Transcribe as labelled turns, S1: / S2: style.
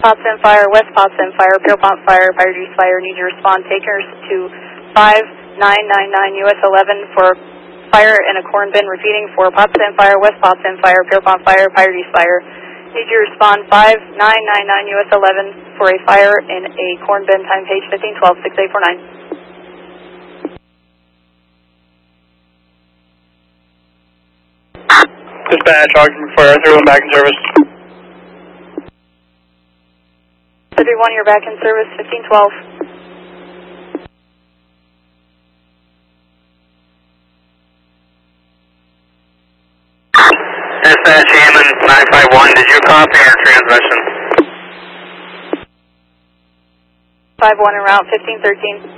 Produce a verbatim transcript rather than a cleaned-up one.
S1: Potsdam Fire, West Potsdam Fire, Pierpont Fire, Fire Juice Fire. Need you to respond takers to five nine nine nine U S eleven for fire in a corn bin. Repeating for Potsdam Fire, West Potsdam Fire, Pierpont Fire, Fire Juice Fire. Need you to respond five nine nine nine U S eleven for a fire in a corn bin. Time page fifteen twelve six eight four nine.
S2: Dispatch, Ogden Fire, thirty-one back in service.
S1: thirty-one, you're back in service, fifteen twelve.
S3: Dispatch, Hammond, nine five one, did you copy our transmission?
S1: five one en route, fifteen thirteen.